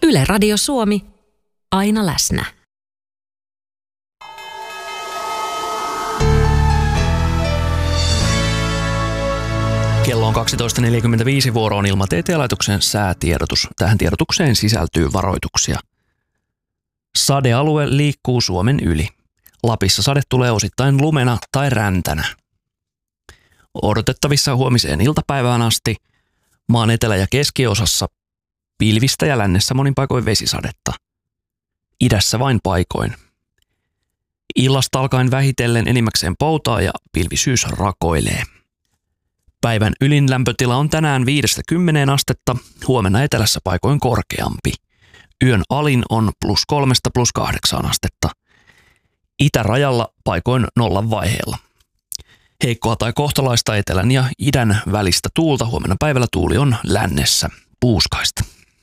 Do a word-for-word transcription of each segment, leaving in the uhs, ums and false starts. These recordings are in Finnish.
Yle Radio Suomi, aina läsnä. Kello on kaksitoista neljäkymmentäviisi, vuoroon Ilmatieteen laitoksen säätiedotus. Tähän tiedotukseen sisältyy varoituksia. Sadealue liikkuu Suomen yli. Lapissa sade tulee osittain lumena tai räntänä. Odotettavissa huomiseen iltapäivään asti maan etelä- ja keskiosassa pilvistä ja lännessä monin paikoin vesisadetta. Idässä vain paikoin. Illasta alkaen vähitellen enimmäkseen poutaa ja pilvisyys rakoilee. Päivän ylin lämpötila on tänään viidestä kymmeneen astetta, huomenna etelässä paikoin korkeampi. Yön alin on plus kolmesta plus kahdeksaan astetta. Itärajalla paikoin nollan vaiheella. Heikkoa tai kohtalaista etelän ja idän välistä tuulta, huomenna päivällä tuuli on lännessä puuskaista.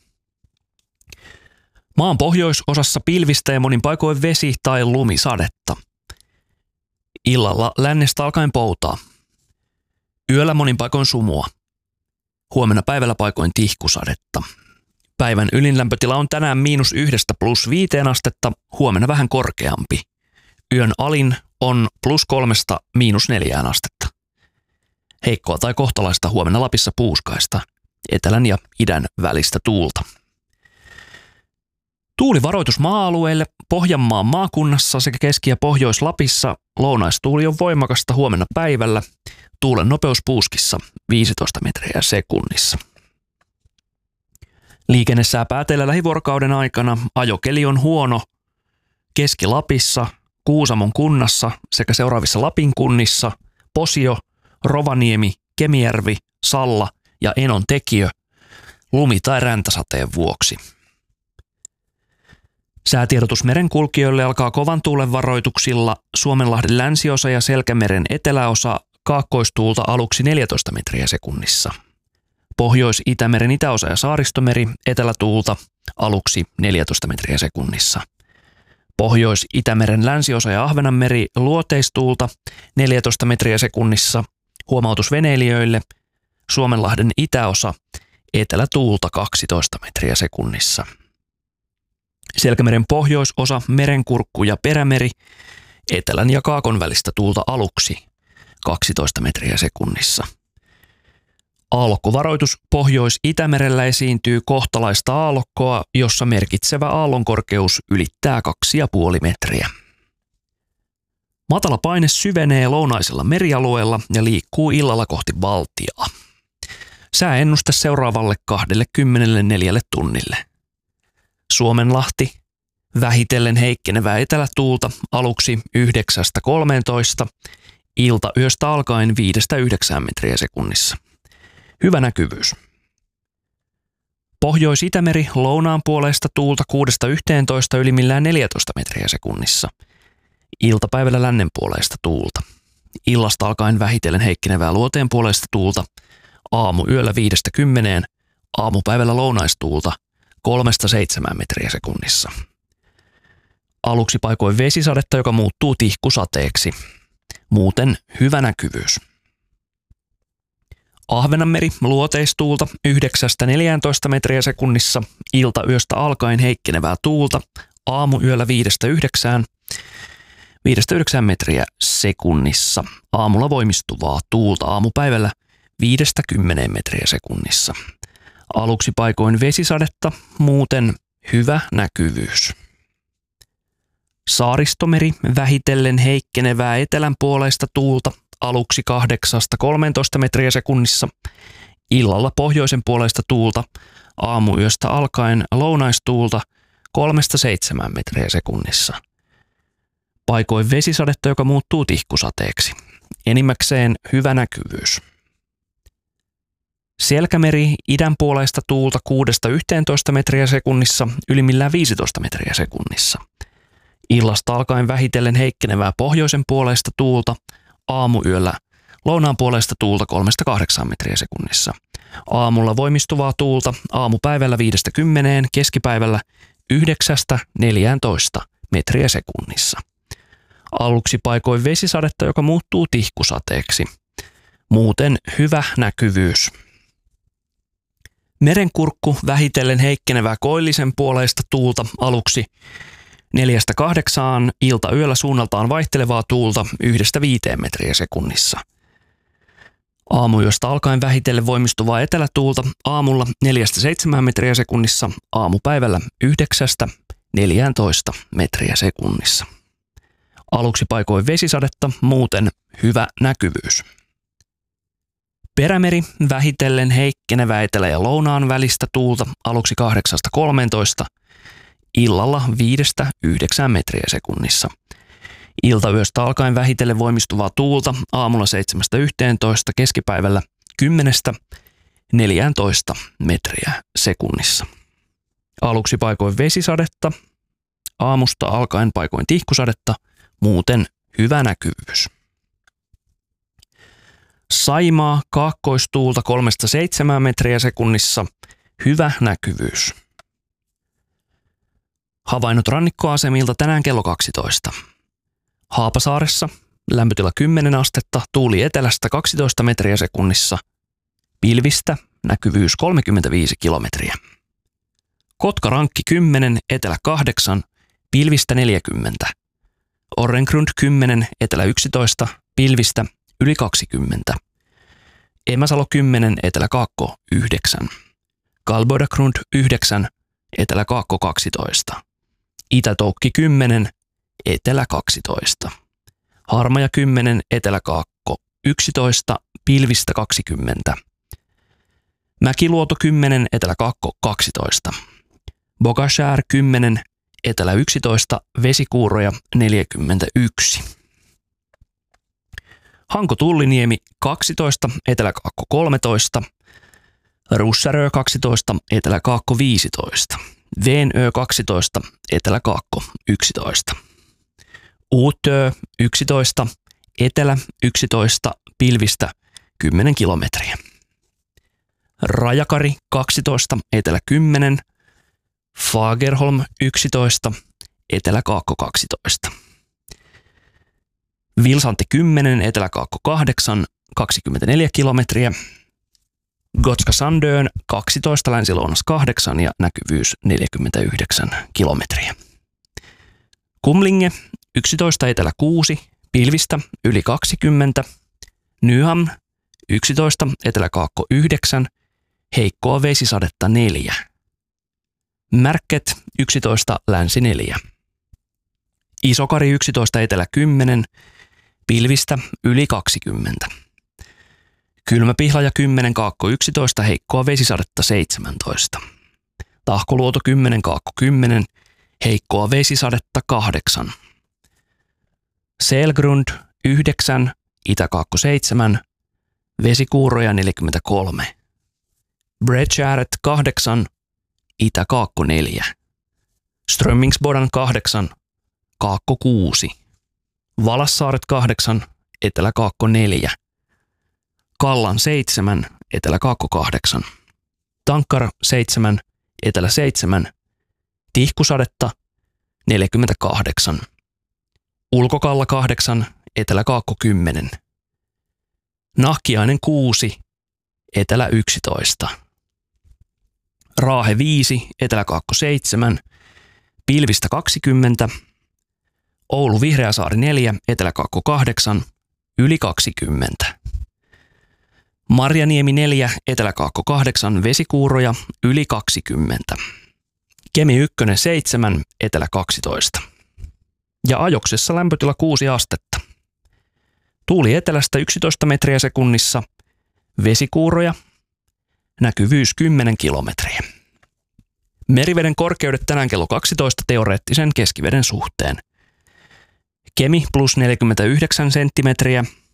Maan pohjoisosassa pilvistä ja monin paikoin vesi- tai lumisadetta. Illalla lännestä alkaen poutaa. Yöllä monin paikoin sumua. Huomenna päivällä paikoin tihkusadetta. Päivän ylin lämpötila on tänään miinus yhdestä plus viiteen astetta, huomenna vähän korkeampi. Yön alin on plus kolmesta miinus neljään astetta. Heikkoa tai kohtalaista huomenna Lapissa puuskaista, etelän ja idän välistä tuulta. Tuulivaroitus maa-alueille Pohjanmaan maakunnassa sekä Keski- ja Pohjois-Lapissa. Lounaistuuli on voimakasta huomenna päivällä. Tuulen nopeus puuskissa viisitoista metriä sekunnissa. Liikennesää pääteillä lähivuorokauden aikana. Ajokeli on huono Keski-Lapissa, Kuusamon kunnassa sekä seuraavissa Lapin kunnissa: Posio, Rovaniemi, Kemijärvi, Salla ja Enontekiö lumi- tai räntäsateen vuoksi. Säätiedotus merenkulkijoille alkaa kovan tuulen varoituksilla. Suomenlahden länsiosa ja Selkämeren eteläosa, kaakkoistuulta aluksi neljätoista metriä sekunnissa. Pohjois-Itämeren itäosa ja Saaristomeri etelätuulta aluksi neljätoista metriä sekunnissa. Pohjois-Itämeren länsiosa ja Ahvenanmeri luoteistuulta neljätoista metriä sekunnissa. Huomautus veneilijöille: Suomenlahden itäosa etelätuulta kaksitoista metriä sekunnissa. Selkämeren pohjoisosa, Merenkurkku ja Perämeri etelän ja kaakon välistä tuulta aluksi kaksitoista metriä sekunnissa. Aallokkovaroitus Pohjois-Itämerellä esiintyy kohtalaista aallokkoa, jossa merkitsevä aallonkorkeus ylittää kaksi pilkku viisi metriä. Matala paine syvenee lounaisella merialueella ja liikkuu illalla kohti Baltiaa. Sääennuste seuraavalle kaksikymmentäneljä tunnille. Suomenlahti, vähitellen heikkenevää etelätuulta aluksi yhdeksästä kolmeentoista, ilta yöstä alkaen viidestä yhdeksään metriä sekunnissa. Hyvä näkyvyys. Pohjois-Itämeri lounaan puoleista tuulta kuudesta yhteentoista, ylimmillään neljätoista metriä sekunnissa. Iltapäivällä lännen puoleista tuulta. Illasta alkaen vähitellen heikkenevää luoteen puoleista tuulta, aamuyöllä viidestä kymmeneen, aamupäivällä lounaistuulta kolmesta seitsemään metriä sekunnissa. Aluksi paikoin vesisadetta, joka muuttuu tihkusateeksi. Muuten hyvä näkyvyys. Ahvenanmeri luoteistuulta yhdeksästä neljääntoista metriä sekunnissa, ilta yöstä alkaen heikkenevää tuulta, aamuyöllä viidestä yhdeksään, viidestä yhdeksään metriä sekunnissa. Aamulla voimistuvaa tuulta, aamupäivällä viidestä kymmeneen metriä sekunnissa. Aluksi paikoin vesisadetta, muuten hyvä näkyvyys. Saaristomeri vähitellen heikkenevää etelän puoleista tuulta, aluksi kahdeksasta kolmeentoista metriä sekunnissa. Illalla pohjoisen puoleista tuulta, aamuyöstä alkaen lounaistuulta kolmesta seitsemään metriä sekunnissa. Paikoin vesisadetta, joka muuttuu tihkusateeksi. Enimmäkseen hyvä näkyvyys. Selkämeri idän puoleista tuulta kuudesta yhteentoista metriä sekunnissa, ylimmillään viisitoista metriä sekunnissa. Illasta alkaen vähitellen heikkenevää pohjoisen puoleista tuulta, aamuyöllä lounaan puoleista tuulta kolmesta kahdeksaan metriä sekunnissa. Aamulla voimistuvaa tuulta, aamupäivällä viidestä kymmeneen, keskipäivällä yhdeksästä neljääntoista metriä sekunnissa. Aluksi paikoin vesisadetta, joka muuttuu tihkusateeksi. Muuten hyvä näkyvyys. Merenkurkku vähitellen heikkenevää koillisen puoleista tuulta aluksi neljästä kahdeksaan, ilta yöllä suunnaltaan vaihtelevaa tuulta yhdestä viiteen metriä sekunnissa. Aamuyöstä alkaen vähitellen voimistuvaa etelätuulta aamulla neljästä seitsemään metriä sekunnissa, aamupäivällä yhdeksästä neljääntoista metriä sekunnissa. Aluksi paikoin vesisadetta, muuten hyvä näkyvyys. Perämeri vähitellen heikkenevää etelä- ja lounaan välistä tuulta aluksi kahdeksasta kolmeentoista, illalla viidestä yhdeksään metriä sekunnissa. Iltayöstä alkaen vähitellen voimistuvaa tuulta aamulla seitsemästä yhteentoista, keskipäivällä kymmenestä neljääntoista metriä sekunnissa. Aluksi paikoin vesisadetta, aamusta alkaen paikoin tihkusadetta, muuten hyvä näkyvyys. Saimaa kaakkoistuulta kolmesta seitsemään metriä sekunnissa, hyvä näkyvyys. Havainnot rannikkoasemilta tänään kello kaksitoista. Haapasaaressa lämpötila kymmenen astetta, tuuli etelästä kaksitoista metriä sekunnissa, pilvistä, näkyvyys kolmekymmentäviisi kilometriä. Kotkarankki kymmenen, etelä kahdeksan, pilvistä neljäkymmentä. Orrengrund kymmenen, etelä yksitoista, pilvistä yli kaksikymmentä. Emäsalo kymmenen, etelä kaakko yhdeksän. Kalbodagrund yhdeksän, etelä kaakko kaksitoista. Itätoukki kymmenen, etelä kaksitoista. Harmaja kymmenen, etelä kaakko yksitoista, pilvistä kaksikymmentä. Mäkiluoto kymmenen, etelä kaakko kaksitoista. Bogashär kymmenen, etelä yksitoista, vesikuuroja neljäkymmentäyksi. Hanko Tulliniemi kaksitoista, etelä kaakko kolmetoista. Russärö kaksitoista, etelä kaakko viisitoista. Veenö kaksitoista, etelä kaakko yksitoista. Uutö yksitoista, etelä yksitoista, pilvistä kymmenen kilometriä. Rajakari kaksitoista, etelä kymmenen. Fagerholm yksitoista, etelä kaakko kaksitoista. Vilsanti kymmenen, etelä kaakko kahdeksan, kaksikymmentäneljä kilometriä. Gotska Sandön kaksitoista, länsi-lounas kahdeksan ja näkyvyys neljäkymmentäyhdeksän kilometriä. Kumlinge yksitoista, etelä kuusi, pilvistä yli kaksikymmentä. Nyham yksitoista, etelä kaakko yhdeksän, heikkoa vesisadetta neljä. Märket yksitoista, länsi neljä. Isokari yksitoista, etelä kymmenen, pilvistä yli kaksikymmentä. Kylmäpihlaja kymmenen, kaakko yksitoista, heikkoa vesisadetta seitsemäntoista. Tahkoluoto kymmenen, kaakko kymmenen, heikkoa vesisadetta kahdeksan. Selgrund yhdeksän, itäkaakko seitsemän, vesikuuroja neljäkymmentäkolme. Bredgäret kahdeksan, itäkaakko neljä. Strömmingsbodan kahdeksan, kaakko kuusi. Valassaaret kahdeksan, eteläkaakko neljä. Kallan seitsemän, eteläkaakko kahdeksan. Tankkar seitsemän, etelä seitsemän. Tihkusadetta neljäkymmentäkahdeksan. Ulkokalla kahdeksan, eteläkaakko kymmenen. Nahkiainen kuusi, etelä yksitoista. Raahe viisi, eteläkaakko seitsemän, pilvistä kaksikymmentä. Oulu Vihreäsaari neljä, eteläkaakko kahdeksan, yli kaksikymmentä. Marjaniemi neljä, eteläkaakko kahdeksan, vesikuuroja yli kaksikymmentä. Kemi yksi seitsemän, etelä kaksitoista. Ja Ajoksessa lämpötila kuusi astetta. Tuuli etelästä yksitoista metriä sekunnissa, vesikuuroja, näkyvyys kymmenen kilometriä. Meriveden korkeudet tänään kello kaksitoista teoreettisen keskiveden suhteen. Kemi plus neljäkymmentäyhdeksän senttimetriä,